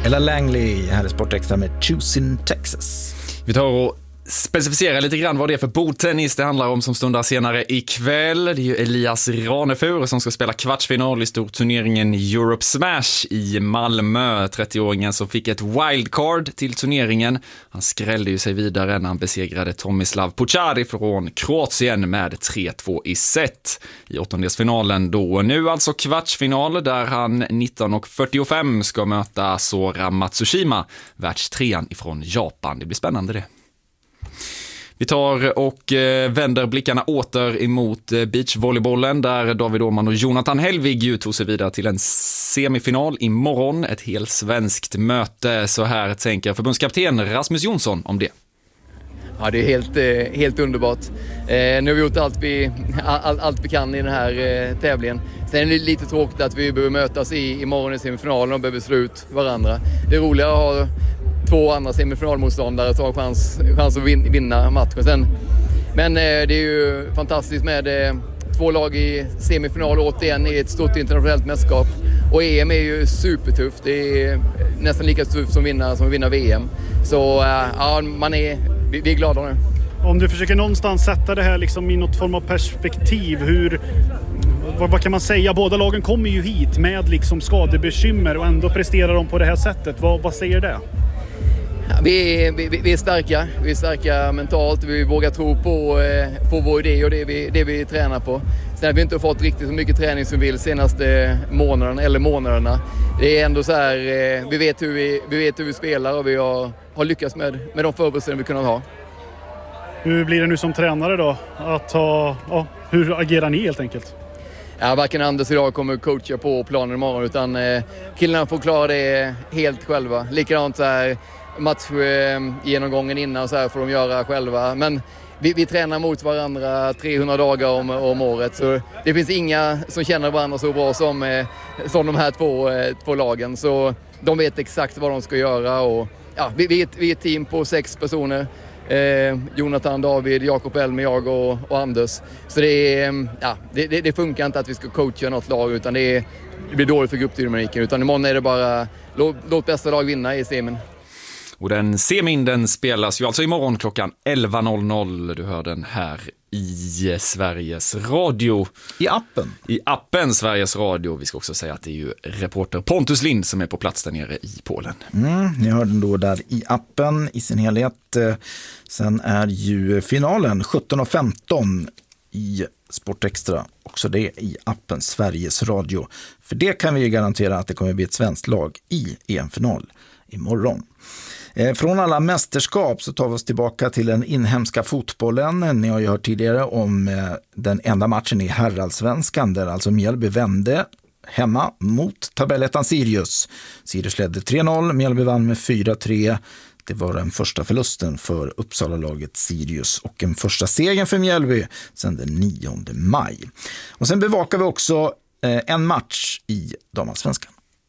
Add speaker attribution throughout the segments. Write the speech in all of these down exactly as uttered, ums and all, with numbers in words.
Speaker 1: Ella Langley här i Sportextra med Choosing Texas.
Speaker 2: Vi tar och specificerar lite grann vad det är för bordtennis det handlar om som stundar senare ikväll. Det är ju Elias Ranefur som ska spela kvartsfinal i storturneringen Europe Smash i Malmö. trettioåringen som fick ett wildcard till turneringen. Han skrällde ju sig vidare när han besegrade Tomislav Puchari från Kroatien med tre två i set i åttondelsfinalen då. Nu alltså kvartsfinal där han nitton och fyrtiofem ska möta Sora Matsushima, världstrean ifrån Japan. Det blir spännande det. Vi tar och vänder blickarna åter emot beachvolleybollen där David Åhman och Jonathan Helvig ju tog sig vidare till en semifinal imorgon. Ett helt svenskt möte. Så här tänker förbundskapten Rasmus Jonsson om det.
Speaker 3: Ja, det är helt, helt underbart. Eh, nu har vi gjort allt vi, all, allt vi kan i den här eh, tävlingen. Sen är det lite tråkigt att vi behöver mötas i, imorgon i semifinalen och behöver slå ut varandra. Det roliga är att ha två andra semifinalmotståndare som har chans, chans att vin, vinna matchen sen. Men eh, det är ju fantastiskt med eh, två lag i semifinal återigen i ett stort internationellt mästerskap. Och E M är ju supertufft. Det är nästan lika tufft som vinna som vinna V M. Så eh, ja, man är, vi, vi är glada nu.
Speaker 4: Om du försöker någonstans sätta det här liksom i något form av perspektiv, hur, vad, vad kan man säga? Båda lagen kommer ju hit med liksom skadebekymmer och ändå presterar de på det här sättet. Vad, vad säger det?
Speaker 3: Ja, vi, är, vi, vi är starka, vi är starka mentalt, vi vågar tro på, eh, på vår idé och det vi, det vi tränar på. Sen har vi inte fått riktigt så mycket träning som vi vill senaste månaderna eller månaderna. Det är ändå så här, eh, vi, vet hur vi, vi vet hur vi spelar och vi har, har lyckats med, med de förberedelser vi kunnat ha.
Speaker 4: Hur blir det nu som tränare då? Att ha, ja, hur agerar ni helt enkelt?
Speaker 3: Ja, varken Anders idag kommer coacha på planen imorgon utan eh, killarna får klara det helt själva. Likadant så här matchgenomgången innan så här får de göra själva. Men vi, vi tränar mot varandra trehundra dagar om, om året. Så det finns inga som känner varandra så bra som, eh, som de här två, eh, två lagen. Så de vet exakt vad de ska göra. Och, ja, vi, vi, är ett, vi är ett team på sex personer. Eh, Jonathan, David, Jakob Elmer, jag och, och Anders. Så det, är, ja, det, det, det funkar inte att vi ska coacha något lag utan det, är, det blir dåligt för gruppdynamiken. Utan imorgon är det bara låt, låt bästa lag vinna i semin.
Speaker 2: Och den semin den spelas ju alltså imorgon klockan elva noll noll. Du hör den här i Sveriges Radio.
Speaker 1: I appen.
Speaker 2: I appen Sveriges Radio. Vi ska också säga att det är ju reporter Pontus Lind som är på plats där nere i Polen.
Speaker 1: Mm, ni hör den då där i appen i sin helhet. Sen är ju finalen sjutton och femton i Sportextra. Också det i appen Sveriges Radio. För det kan vi ju garantera att det kommer bli ett svenskt lag i E M-final imorgon. Från alla mästerskap så tar vi oss tillbaka till den inhemska fotbollen. Ni har ju hört tidigare om den enda matchen i herrallsvenskan där alltså Mjällby vände hemma mot tabellettan Sirius. Sirius ledde tre noll, Mjällby vann med fyra tre. Det var den första förlusten för Uppsala-laget Sirius och en första segern för Mjällby sedan den nionde maj. Och sen bevakar vi också en match i damallsvenskan.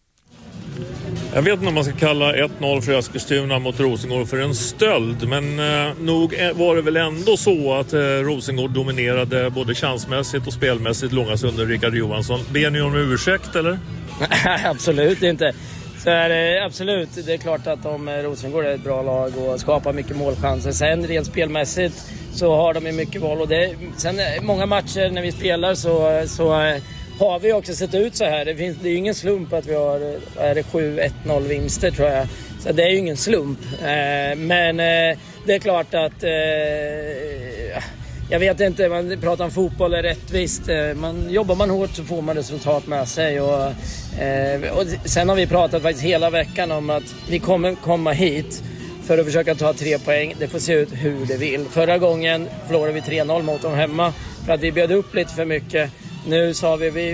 Speaker 5: Jag vet inte om man ska kalla ett noll för Eskilstuna mot Rosengård för en stöld, men eh, nog var det väl ändå så att eh, Rosengård dominerade både chansmässigt och spelmässigt långa stunder. Rickard Johansson. Ber ni om ursäkt eller?
Speaker 6: Absolut inte. Så är det, absolut, det är klart att om Rosengård är ett bra lag och skapar mycket målchanser. Sen rent spelmässigt så har de ju mycket val och det, sen många matcher när vi spelar så... så har vi också sett ut så här. Det, finns, det är ju ingen slump att vi har är det sju ett noll vinster tror jag. Så det är ju ingen slump. Eh, men eh, det är klart att eh, jag vet inte, man pratar om fotboll är rättvist. Eh, man, jobbar man hårt så får man resultat med sig. Och, eh, och sen har vi pratat faktiskt hela veckan om att vi kommer komma hit för att försöka ta tre poäng. Det får se ut hur det vill. Förra gången förlorade vi tre noll mot dem hemma för att vi bjöd upp lite för mycket. Nu sa vi, vi,